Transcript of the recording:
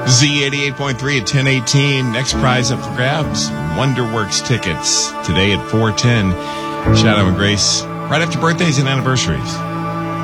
Z88.3 at 10:18. Next prize up for grabs. Wonderworks tickets today at 4:10. Shadow and Grace right after birthdays and anniversaries.